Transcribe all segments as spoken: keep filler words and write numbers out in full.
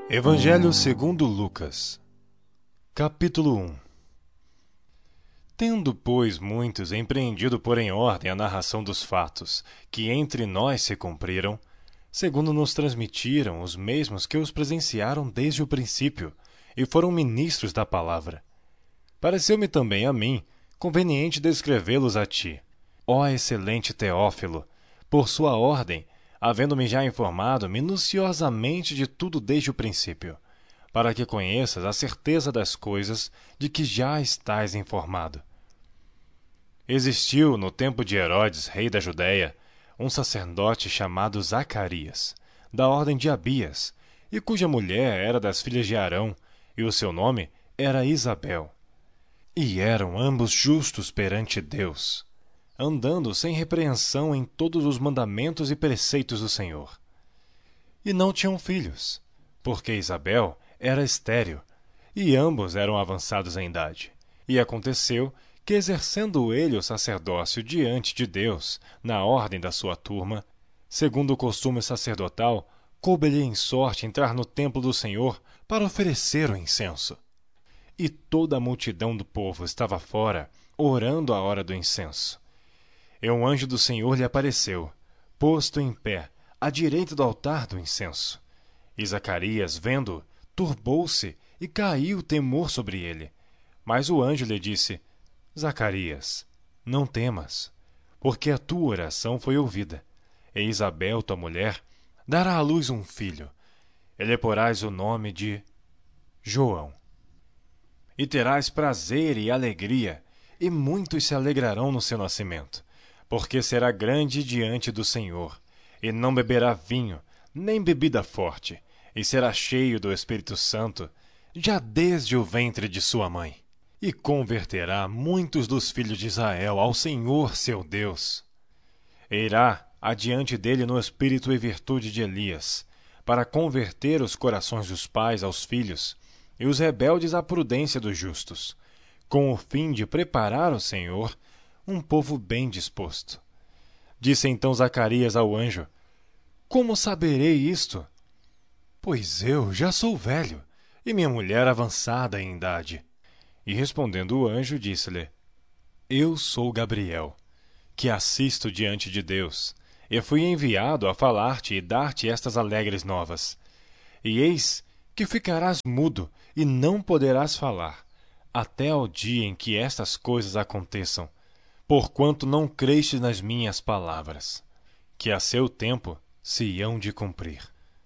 Evangelho segundo Lucas, capítulo um. Tendo, pois, muitos empreendido pôr em ordem a narração dos fatos que entre nós se cumpriram, segundo nos transmitiram os mesmos que os presenciaram desde o princípio e foram ministros da palavra, pareceu-me também a mim conveniente descrevê-los a ti, ó excelente Teófilo, por sua ordem, havendo-me já informado minuciosamente de tudo desde o princípio, para que conheças a certeza das coisas de que já estás informado. Existiu, no tempo de Herodes, rei da Judéia, um sacerdote chamado Zacarias, da ordem de Abias, e cuja mulher era das filhas de Arão, e o seu nome era Isabel. E eram ambos justos perante Deus, andando sem repreensão em todos os mandamentos e preceitos do Senhor. E não tinham filhos, porque Isabel era estéril, e ambos eram avançados em idade. E aconteceu que, exercendo ele o sacerdócio diante de Deus, na ordem da sua turma, segundo o costume sacerdotal, coube-lhe em sorte entrar no templo do Senhor para oferecer o incenso. E toda a multidão do povo estava fora, orando à hora do incenso. E um anjo do Senhor lhe apareceu, posto em pé, à direita do altar do incenso. E Zacarias, vendo-o, turbou-se e caiu temor sobre ele. Mas o anjo lhe disse: Zacarias, não temas, porque a tua oração foi ouvida. E Isabel, tua mulher, dará à luz um filho, e lhe porás o nome de João. E terás prazer e alegria, e muitos se alegrarão no seu nascimento, porque será grande diante do Senhor, e não beberá vinho, nem bebida forte, e será cheio do Espírito Santo, já desde o ventre de sua mãe. E converterá muitos dos filhos de Israel ao Senhor seu Deus. E irá adiante dele no espírito e virtude de Elias, para converter os corações dos pais aos filhos, e os rebeldes à prudência dos justos, com o fim de preparar ao Senhor um povo bem disposto. Disse então Zacarias ao anjo: Como saberei isto? Pois eu já sou velho, e minha mulher avançada em idade. E respondendo o anjo, disse-lhe: Eu sou Gabriel, que assisto diante de Deus, e fui enviado a falar-te e dar-te estas alegres novas. E eis que ficarás mudo e não poderás falar, até ao dia em que estas coisas aconteçam, porquanto não creste nas minhas palavras, que a seu tempo se hão de cumprir.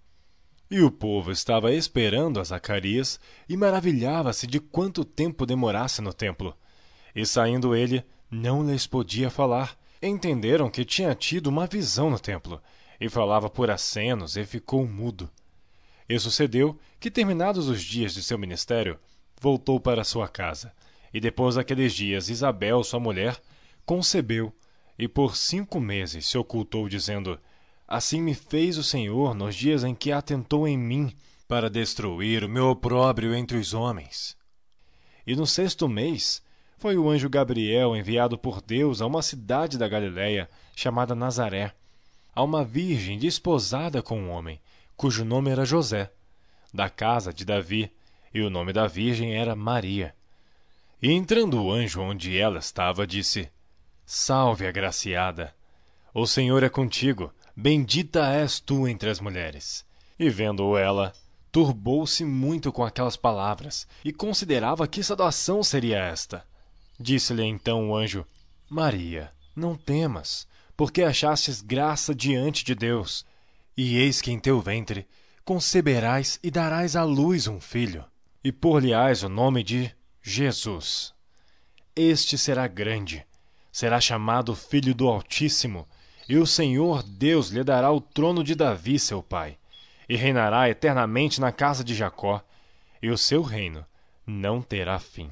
E o povo estava esperando a Zacarias e maravilhava-se de quanto tempo demorasse no templo. E saindo ele, não lhes podia falar. Entenderam que tinha tido uma visão no templo, e falava por acenos e ficou mudo. E sucedeu que, terminados os dias de seu ministério, voltou para sua casa. E depois daqueles dias, Isabel, sua mulher, concebeu, e por cinco meses se ocultou, dizendo: Assim me fez o Senhor nos dias em que atentou em mim, para destruir o meu opróbrio entre os homens. E no sexto mês foi o anjo Gabriel enviado por Deus a uma cidade da Galiléia, chamada Nazaré, a uma virgem desposada com um homem, cujo nome era José, da casa de Davi, e o nome da virgem era Maria. E entrando o anjo onde ela estava, disse: Salve, agraciada! O Senhor é contigo, bendita és tu entre as mulheres. E vendo-o ela, turbou-se muito com aquelas palavras, e considerava que saudação seria esta. Disse-lhe então o anjo: Maria, não temas, porque achastes graça diante de Deus. E eis que em teu ventre conceberás e darás à luz um filho, e por-lhe-ás o nome de Jesus. Este será grande, será chamado Filho do Altíssimo, e o Senhor Deus lhe dará o trono de Davi, seu pai, e reinará eternamente na casa de Jacó, e o seu reino não terá fim.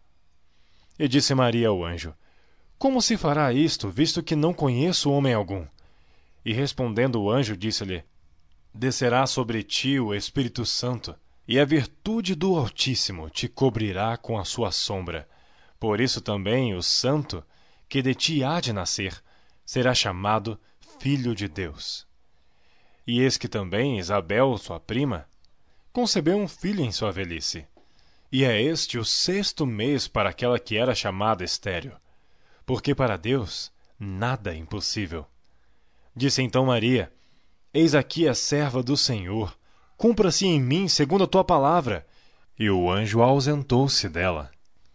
E disse Maria ao anjo: Como se fará isto, visto que não conheço homem algum? E respondendo o anjo, disse-lhe: Descerá sobre ti o Espírito Santo, e a virtude do Altíssimo te cobrirá com a sua sombra. Por isso também o Santo, que de ti há de nascer, será chamado Filho de Deus. E eis que também Isabel, sua prima, concebeu um filho em sua velhice. E é este o sexto mês para aquela que era chamada estéril, porque para Deus nada é impossível. Disse então Maria: Eis aqui a serva do Senhor, cumpra-se em mim segundo a tua palavra. E o anjo ausentou-se dela.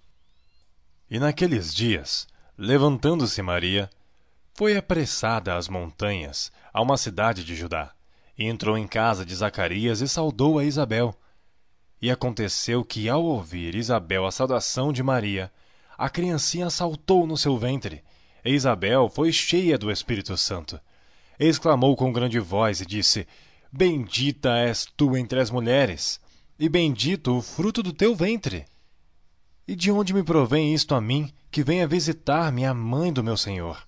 E naqueles dias, levantando-se Maria, foi apressada às montanhas, a uma cidade de Judá, e entrou em casa de Zacarias e saudou a Isabel. E aconteceu que, ao ouvir Isabel a saudação de Maria, a criancinha saltou no seu ventre, e Isabel foi cheia do Espírito Santo. Exclamou com grande voz e disse: Bendita és tu entre as mulheres, e bendito o fruto do teu ventre. E de onde me provém isto a mim, que venha visitar-me a mãe do meu Senhor?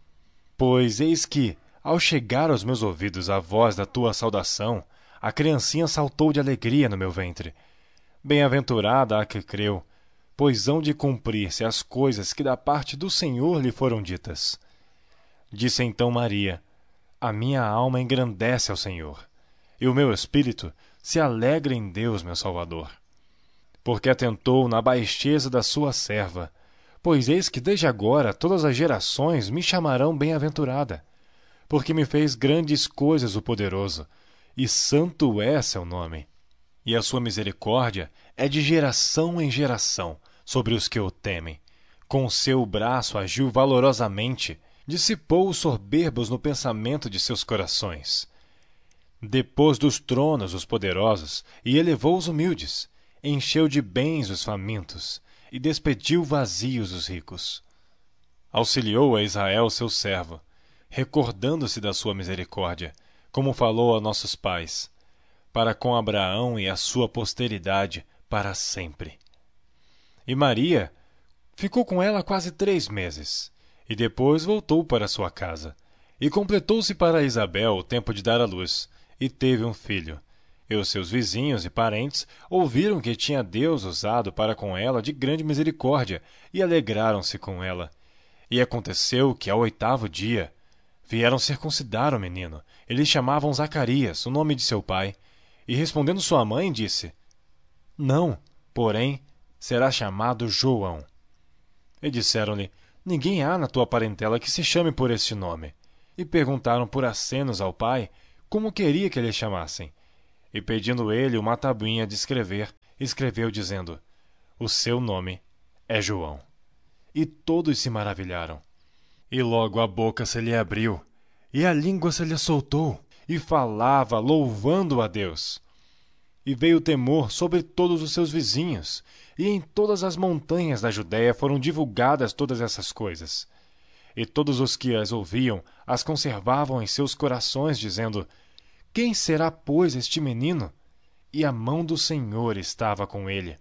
Pois eis que, ao chegar aos meus ouvidos a voz da tua saudação, a criancinha saltou de alegria no meu ventre. Bem-aventurada a que creu, pois hão de cumprir-se as coisas que da parte do Senhor lhe foram ditas. Disse então Maria: A minha alma engrandece ao Senhor, e o meu espírito se alegra em Deus, meu Salvador. Porque atentou na baixeza da sua serva, pois eis que desde agora todas as gerações me chamarão bem-aventurada, porque me fez grandes coisas o poderoso, e santo é seu nome. E a sua misericórdia é de geração em geração sobre os que o temem. Com o seu braço agiu valorosamente, dissipou os soberbos no pensamento de seus corações. Depôs dos tronos os poderosos e elevou os humildes, encheu de bens os famintos e despediu vazios os ricos. Auxiliou a Israel seu servo, recordando-se da sua misericórdia, como falou a nossos pais, para com Abraão e a sua posteridade para sempre. E Maria ficou com ela quase três meses, e depois voltou para sua casa. E completou-se para Isabel o tempo de dar à luz, e teve um filho. E os seus vizinhos e parentes ouviram que tinha Deus usado para com ela de grande misericórdia, e alegraram-se com ela. E aconteceu que, ao oitavo dia, vieram circuncidar o menino, e lhe chamavam Zacarias, o nome de seu pai. E respondendo sua mãe, disse: Não, porém, será chamado João. E disseram-lhe: Ninguém há na tua parentela que se chame por este nome. E perguntaram por acenos ao pai como queria que lhe chamassem. E pedindo ele uma tabuinha de escrever, escreveu dizendo: O seu nome é João. E todos se maravilharam. E logo a boca se lhe abriu, e a língua se lhe soltou, e falava, louvando a Deus. E veio temor sobre todos os seus vizinhos, e em todas as montanhas da Judéia foram divulgadas todas essas coisas. E todos os que as ouviam as conservavam em seus corações, dizendo: Quem será, pois, este menino? E a mão do Senhor estava com ele.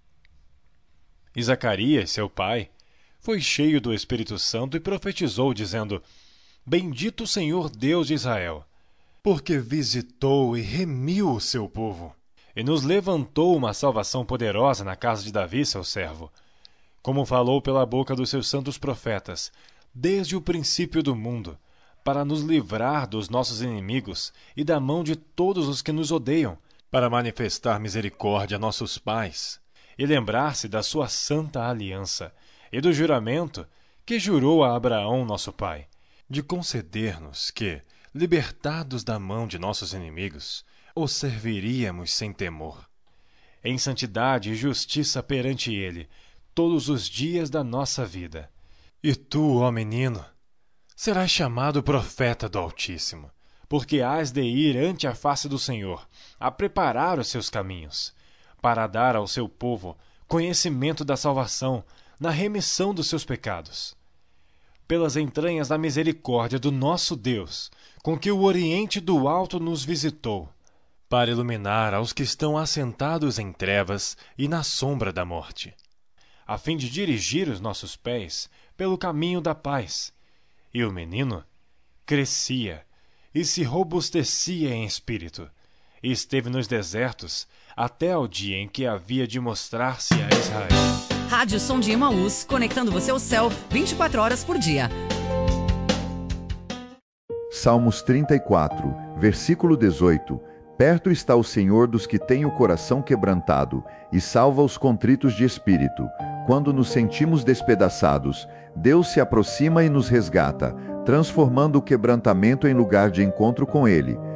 E Zacarias, seu pai, foi cheio do Espírito Santo e profetizou, dizendo: Bendito o Senhor Deus de Israel, porque visitou e remiu o seu povo, e nos levantou uma salvação poderosa na casa de Davi, seu servo, como falou pela boca dos seus santos profetas, desde o princípio do mundo, para nos livrar dos nossos inimigos e da mão de todos os que nos odeiam, para manifestar misericórdia a nossos pais, e lembrar-se da sua santa aliança, e do juramento que jurou a Abraão, nosso pai, de conceder-nos que, libertados da mão de nossos inimigos, os serviríamos sem temor, em santidade e justiça perante ele, todos os dias da nossa vida. E tu, ó menino, serás chamado profeta do Altíssimo, porque hás de ir ante a face do Senhor, a preparar os seus caminhos, para dar ao seu povo conhecimento da salvação, na remissão dos seus pecados. Pelas entranhas da misericórdia do nosso Deus, com que o Oriente do Alto nos visitou, para iluminar aos que estão assentados em trevas e na sombra da morte, a fim de dirigir os nossos pés pelo caminho da paz. E o menino crescia e se robustecia em espírito, e esteve nos desertos até ao dia em que havia de mostrar-se a Israel. Rádio Som de Emaús, conectando você ao céu vinte e quatro horas por dia. Salmos trinta e quatro, versículo dezoito. Perto está o Senhor dos que têm o coração quebrantado e salva os contritos de espírito. Quando nos sentimos despedaçados, Deus se aproxima e nos resgata, transformando o quebrantamento em lugar de encontro com Ele.